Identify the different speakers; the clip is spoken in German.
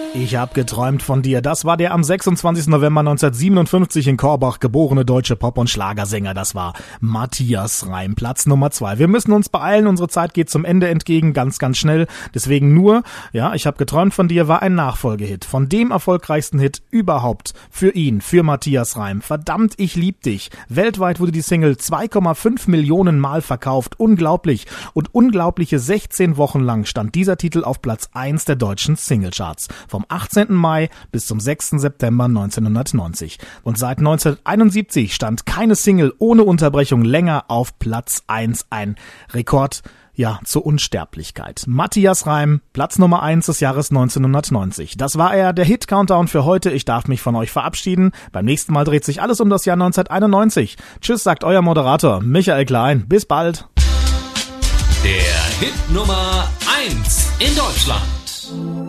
Speaker 1: Ich hab geträumt von dir. Das war der am 26. November 1957 in Korbach geborene deutsche Pop- und Schlagersänger. Das war Matthias Reim, Platz Nummer 2. Wir müssen uns beeilen, unsere Zeit geht zum Ende entgegen, ganz, ganz schnell. Deswegen nur, ich hab geträumt von dir war ein Nachfolgehit von dem erfolgreichsten Hit überhaupt für ihn, für Matthias Reim. Verdammt, ich lieb dich. Weltweit wurde die Single 2,5 Millionen Mal verkauft. Unglaublich. Und unglaubliche 16 Wochen lang stand dieser Titel auf Platz 1 der deutschen Singlecharts. Vom 18. Mai bis zum 6. September 1990. Und seit 1971 stand keine Single ohne Unterbrechung länger auf Platz 1. Ein Rekord, zur Unsterblichkeit. Matthias Reim, Platz Nummer 1 des Jahres 1990. Das war er, der Hit-Countdown für heute. Ich darf mich von euch verabschieden. Beim nächsten Mal dreht sich alles um das Jahr 1991. Tschüss, sagt euer Moderator Michael Klein. Bis bald.
Speaker 2: Der Hit Nummer 1 in Deutschland.